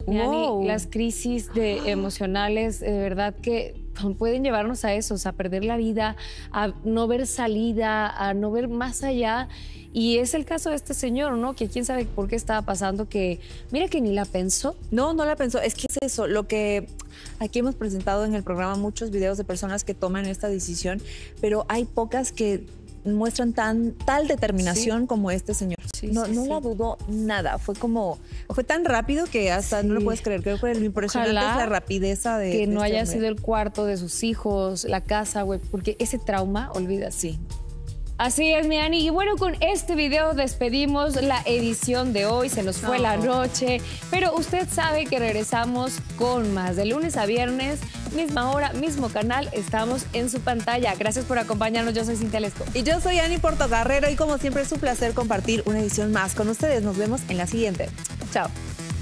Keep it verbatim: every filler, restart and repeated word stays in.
Wow. Yani, las crisis de emocionales, de verdad que pueden llevarnos a eso, a perder la vida, a no ver salida, a no ver más allá. Y es el caso de este señor, ¿no? Que quién sabe por qué estaba pasando, que mira que ni la pensó. No, no la pensó. Es que es eso, lo que aquí hemos presentado en el programa muchos videos de personas que toman esta decisión, pero hay pocas que muestran tan tal determinación sí. como este señor. Sí, no sí, no sí. la dudó nada. Fue como, fue tan rápido que hasta sí. no lo puedes creer. Creo que lo impresionante Ojalá es la rapidez de que no de haya este sido el cuarto de sus hijos, la casa, güey, porque ese trauma, olvida. Sí. Así es, mi Ani. Y bueno, con este video despedimos la edición de hoy. Se nos fue oh. la noche. Pero usted sabe que regresamos con más. De lunes a viernes, misma hora, mismo canal. Estamos en su pantalla. Gracias por acompañarnos. Yo soy Cintia Lesco. Y yo soy Ani Portocarrero. Y como siempre es un placer compartir una edición más con ustedes. Nos vemos en la siguiente. Chao.